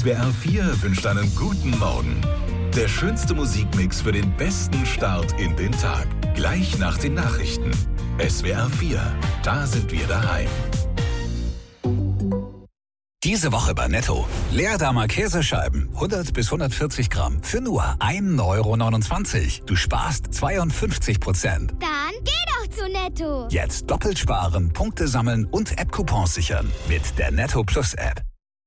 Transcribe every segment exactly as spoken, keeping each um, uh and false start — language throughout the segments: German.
W R vier wünscht einen guten Morgen. Der schönste Musikmix für den besten Start in den Tag. Gleich nach den Nachrichten. S W R vier, da sind wir daheim. Diese Woche bei Netto. Leerdammer Käsescheiben, hundert bis hundertvierzig Gramm, für nur ein Euro neunundzwanzig. Du sparst zweiundfünfzig Prozent. Dann geh doch zu Netto. Jetzt doppelt sparen, Punkte sammeln und App-Coupons sichern mit der Netto Plus App.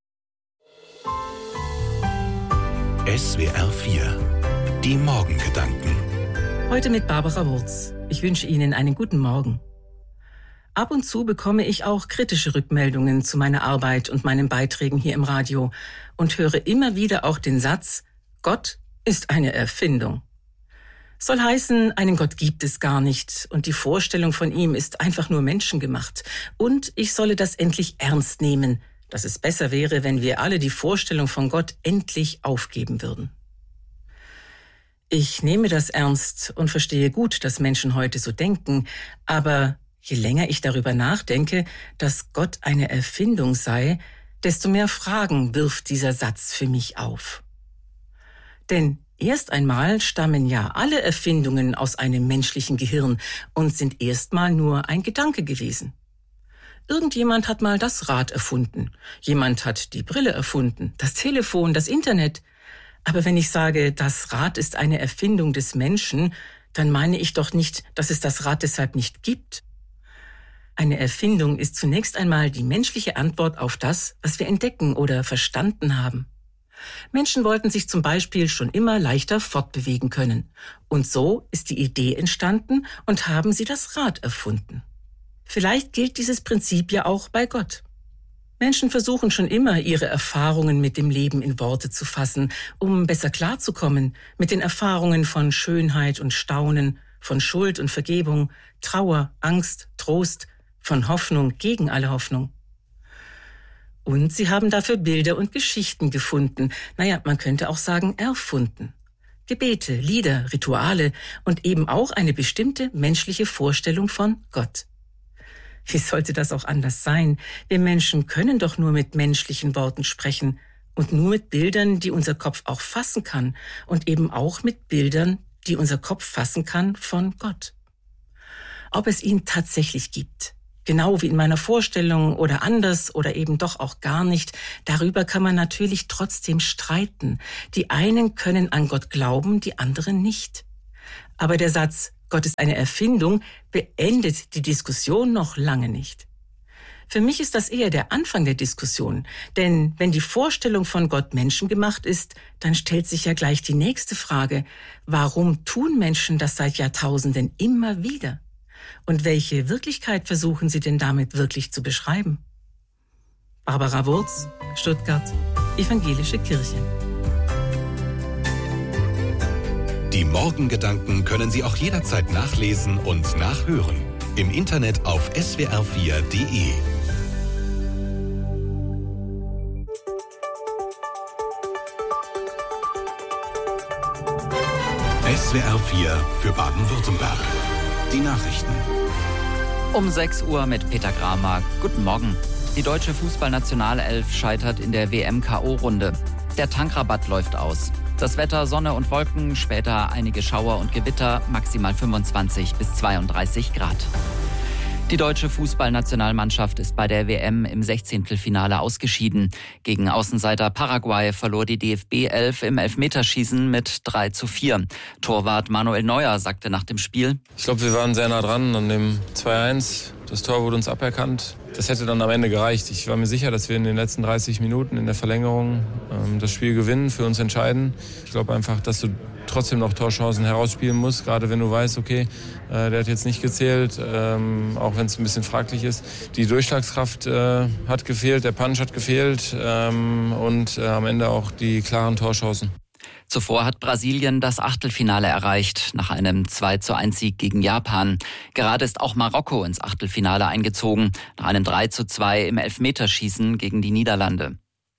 S W R vier, die Morgengedanken. Heute mit Barbara Wurz. Ich wünsche Ihnen einen guten Morgen. Ab und zu bekomme ich auch kritische Rückmeldungen zu meiner Arbeit und meinen Beiträgen hier im Radio und höre immer wieder auch den Satz, Gott ist eine Erfindung. Soll heißen, einen Gott gibt es gar nicht und die Vorstellung von ihm ist einfach nur menschengemacht. Und ich solle das endlich ernst nehmen, dass es besser wäre, wenn wir alle die Vorstellung von Gott endlich aufgeben würden. Ich nehme das ernst und verstehe gut, dass Menschen heute so denken, aber je länger ich darüber nachdenke, dass Gott eine Erfindung sei, desto mehr Fragen wirft dieser Satz für mich auf. Denn erst einmal stammen ja alle Erfindungen aus einem menschlichen Gehirn und sind erstmal nur ein Gedanke gewesen. Irgendjemand hat mal das Rad erfunden, jemand hat die Brille erfunden, das Telefon, das Internet. Aber wenn ich sage, das Rad ist eine Erfindung des Menschen, dann meine ich doch nicht, dass es das Rad deshalb nicht gibt. Eine Erfindung ist zunächst einmal die menschliche Antwort auf das, was wir entdecken oder verstanden haben. Menschen wollten sich zum Beispiel schon immer leichter fortbewegen können. Und so ist die Idee entstanden und haben sie das Rad erfunden. Vielleicht gilt dieses Prinzip ja auch bei Gott. Menschen versuchen schon immer, ihre Erfahrungen mit dem Leben in Worte zu fassen, um besser klarzukommen mit den Erfahrungen von Schönheit und Staunen, von Schuld und Vergebung, Trauer, Angst, Trost, von Hoffnung gegen alle Hoffnung. Und sie haben dafür Bilder und Geschichten gefunden, naja, man könnte auch sagen erfunden. Gebete, Lieder, Rituale und eben auch eine bestimmte menschliche Vorstellung von Gott. Wie sollte das auch anders sein? Wir Menschen können doch nur mit menschlichen Worten sprechen und nur mit Bildern, die unser Kopf auch fassen kann und eben auch mit Bildern, die unser Kopf fassen kann von Gott. Ob es ihn tatsächlich gibt, genau wie in meiner Vorstellung oder anders oder eben doch auch gar nicht, darüber kann man natürlich trotzdem streiten. Die einen können an Gott glauben, die anderen nicht. Aber der Satz, Gott ist eine Erfindung, beendet die Diskussion noch lange nicht. Für mich ist das eher der Anfang der Diskussion, denn wenn die Vorstellung von Gott menschengemacht ist, dann stellt sich ja gleich die nächste Frage, warum tun Menschen das seit Jahrtausenden immer wieder? Und welche Wirklichkeit versuchen sie denn damit wirklich zu beschreiben? Barbara Wurz, Stuttgart, Evangelische Kirche. Die Morgengedanken können Sie auch jederzeit nachlesen und nachhören. Im Internet auf S W R vier Punkt de. S W R vier für Baden-Württemberg. Die Nachrichten. Um sechs Uhr mit Peter Kramer. Guten Morgen. Die deutsche Fußballnationalelf scheitert in der W M-K O-Runde. Der Tankrabatt läuft aus. Das Wetter, Sonne und Wolken, später einige Schauer und Gewitter, maximal fünfundzwanzig bis zweiunddreißig Grad. Die deutsche Fußballnationalmannschaft ist bei der W M im Sechzehntelfinale ausgeschieden. Gegen Außenseiter Paraguay verlor die D F B elf im Elfmeterschießen mit drei zu vier. Torwart Manuel Neuer sagte nach dem Spiel: Ich glaube, wir waren sehr nah dran an dem zwei eins. Das Tor wurde uns aberkannt. Das hätte dann am Ende gereicht. Ich war mir sicher, dass wir in den letzten dreißig Minuten in der Verlängerung ähm, das Spiel gewinnen, für uns entscheiden. Ich glaube einfach, dass du trotzdem noch Torchancen herausspielen musst, gerade wenn du weißt, okay, äh, der hat jetzt nicht gezählt, ähm, auch wenn es ein bisschen fraglich ist. Die Durchschlagskraft äh, hat gefehlt, der Punch hat gefehlt ähm, und äh, am Ende auch die klaren Torchancen. Zuvor hat Brasilien das Achtelfinale erreicht, nach einem zwei zu eins Sieg gegen Japan. Gerade ist auch Marokko ins Achtelfinale eingezogen, nach einem drei zu zwei im Elfmeterschießen gegen die Niederlande.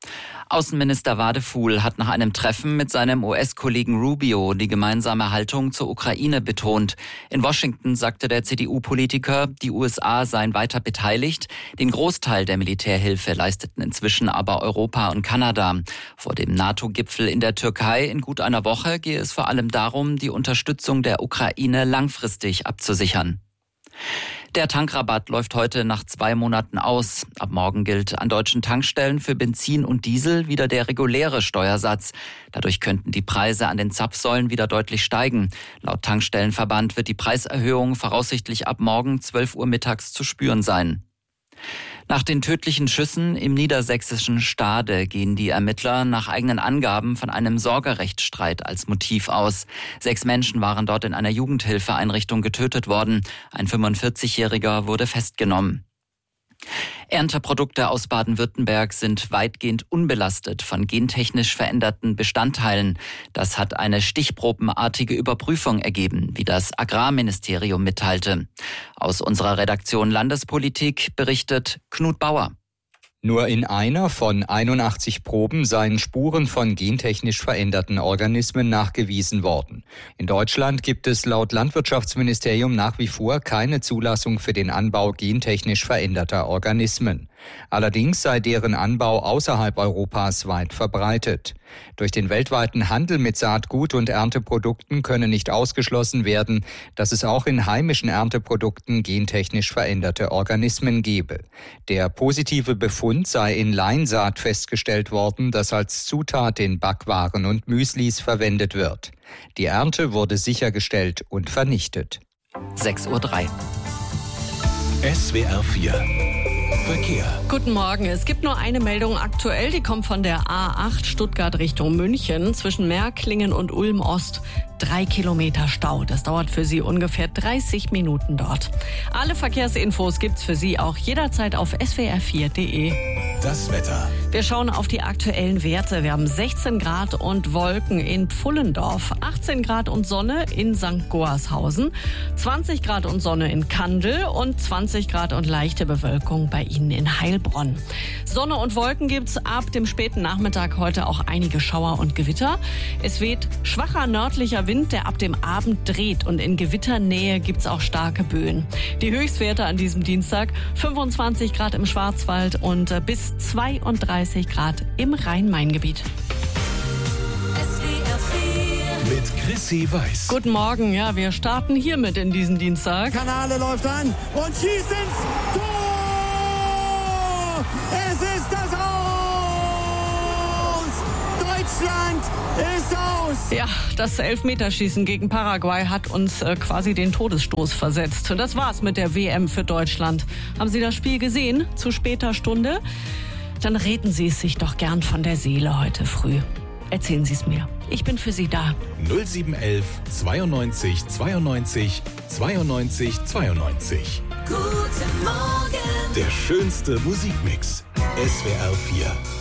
Außenminister Wadefuhl hat nach einem Treffen mit seinem U S-Kollegen Rubio die gemeinsame Haltung zur Ukraine betont. In Washington sagte der C D U-Politiker, die U S A seien weiter beteiligt. Den Großteil der Militärhilfe leisteten inzwischen aber Europa und Kanada. Vor dem NATO-Gipfel in der Türkei in gut einer Woche gehe es vor allem darum, die Unterstützung der Ukraine langfristig abzusichern. Der Tankrabatt läuft heute nach zwei Monaten aus. Ab morgen gilt an deutschen Tankstellen für Benzin und Diesel wieder der reguläre Steuersatz. Dadurch könnten die Preise an den Zapfsäulen wieder deutlich steigen. Laut Tankstellenverband wird die Preiserhöhung voraussichtlich ab morgen zwölf Uhr mittags zu spüren sein. Nach den tödlichen Schüssen im niedersächsischen Stade gehen die Ermittler nach eigenen Angaben von einem Sorgerechtsstreit als Motiv aus. Sechs Menschen waren dort in einer Jugendhilfeeinrichtung getötet worden. Ein fünfundvierzigjähriger wurde festgenommen. Ernteprodukte aus Baden-Württemberg sind weitgehend unbelastet von gentechnisch veränderten Bestandteilen. Das hat eine stichprobenartige Überprüfung ergeben, wie das Agrarministerium mitteilte. Aus unserer Redaktion Landespolitik berichtet Knut Bauer. Nur in einer von einundachtzig Proben seien Spuren von gentechnisch veränderten Organismen nachgewiesen worden. In Deutschland gibt es laut Landwirtschaftsministerium nach wie vor keine Zulassung für den Anbau gentechnisch veränderter Organismen. Allerdings sei deren Anbau außerhalb Europas weit verbreitet. Durch den weltweiten Handel mit Saatgut und Ernteprodukten könne nicht ausgeschlossen werden, dass es auch in heimischen Ernteprodukten gentechnisch veränderte Organismen gebe. Der positive Befund sei in Leinsaat festgestellt worden, das als Zutat in Backwaren und Müslis verwendet wird. Die Ernte wurde sichergestellt und vernichtet. sechs Uhr drei. S W R vier Verkehr. Guten Morgen. Es gibt nur eine Meldung aktuell, die kommt von der A acht Stuttgart Richtung München zwischen Märklingen und Ulm Ost. Drei Kilometer Stau. Das dauert für Sie ungefähr dreißig Minuten dort. Alle Verkehrsinfos gibt's für Sie auch jederzeit auf s w r vier punkt d e. Das Wetter. Wir schauen auf die aktuellen Werte. Wir haben sechzehn Grad und Wolken in Pfullendorf, achtzehn Grad und Sonne in Sankt Goarshausen, zwanzig Grad und Sonne in Kandel und zwanzig Grad und leichte Bewölkung bei Ihnen in Heilbronn. Sonne und Wolken gibt's ab dem späten Nachmittag heute auch einige Schauer und Gewitter. Es weht schwacher nördlicher Wind, der ab dem Abend dreht, und in Gewitternähe gibt's auch starke Böen. Die Höchstwerte an diesem Dienstag fünfundzwanzig Grad im Schwarzwald und bis zweiunddreißig Grad im Rhein-Main-Gebiet. Mit Chrissy Weiß. Guten Morgen, ja, wir starten hiermit in diesen Dienstag. Kanale läuft an und schießt ins Tor! Es ist das Aus! Deutschland ist aus! Ja, das Elfmeterschießen gegen Paraguay hat uns äh, quasi den Todesstoß versetzt. Und das war's mit der W M für Deutschland. Haben Sie das Spiel gesehen? Zu später Stunde? Dann reden Sie es sich doch gern von der Seele heute früh. Erzählen Sie es mir. Ich bin für Sie da. null sieben elf zweiundneunzig zweiundneunzig zweiundneunzig zweiundneunzig. Guten Morgen. Der schönste Musikmix. S W R vier.